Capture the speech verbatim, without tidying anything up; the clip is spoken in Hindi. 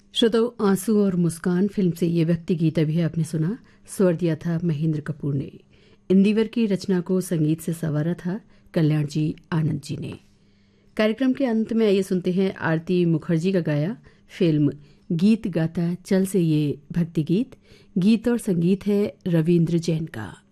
श्रोताओं, आंसू और मुस्कान फिल्म से ये व्यक्ति गीत अभी आपने सुना। स्वर दिया था महेंद्र कपूर ने। इंदिवर की रचना को संगीत से संवारा था कल्याण जी आनंद जी ने। कार्यक्रम के अंत में आइए सुनते हैं आरती मुखर्जी का गाया फिल्म गीत गाता चल से ये भक्ति गीत। गीत और संगीत है रविंद्र जैन का।